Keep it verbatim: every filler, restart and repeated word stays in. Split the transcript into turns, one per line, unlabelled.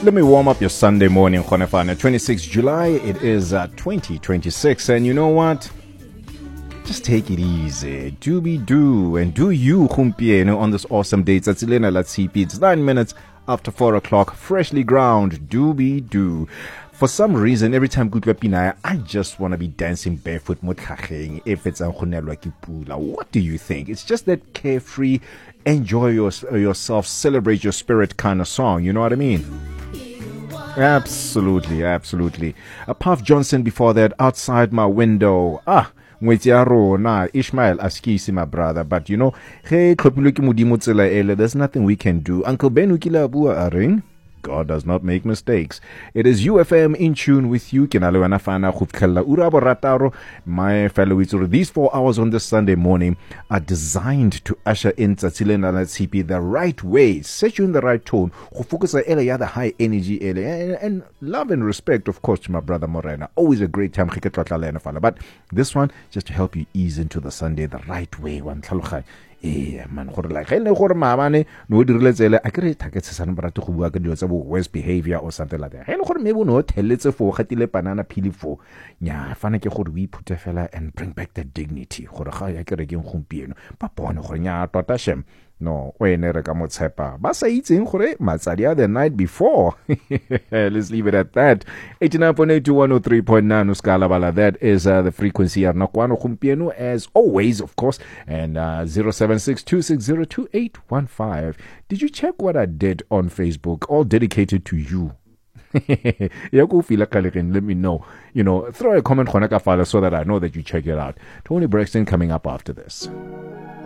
Let me warm up your Sunday morning, Khonefana. twenty-sixth of July, it is uh, twenty twenty-six. And you know what? Just take it easy. Do be do. And do you, Khumpieno, on this awesome day. It's It's nine minutes after four o'clock. Freshly ground. Do be do. For some reason, every time Kutwa Pinaya, I just want to be dancing barefoot motkageng if it's Ankhonelwa ke Pula. What do you think? It's just that carefree, enjoy your, yourself, celebrate your spirit kind of song. You know what I mean? Absolutely, absolutely. A Puff Johnson before that, Outside My Window. Ah, na Ishmael Askisi, my brother. But you know, hey, there's nothing we can do. Uncle Ben Ukila Abua Aring. God does not make mistakes. It is U F M in tune with you. My fellow, these four hours on this Sunday morning are designed to usher in Tsatsile C P the right way, set you in the right tone, focus on the high energy and, and love and respect, of course, to my brother Morena. Always a great time. But this one, just to help you ease into the Sunday the right way. Yeah, man, gore like ge le gore maabane no dirile tsele a kere target se sana barato go bua ka dilo tsa bo worst behavior or something like that. Ge le gore me bo no telletse fo gatile banana pili fo nya fana ke gore we put fela and bring back the dignity gore ga ya kere ke ngompieno ba bone gore nya tota shem no we ne re ka motshepa ba sa itseng gore matsadi the night before. Let's leave it at that. eighty-nine point eight to one oh three point nine uskala bala. That is uh, the frequency ya Nakwano Khumpieno as always, of course, and uh, zero seven six two six zero two eight one five. Did you check what I did on Facebook? All dedicated to you. Let me know. You know, throw a comment so that I know that you check it out. Tony Braxton coming up after this.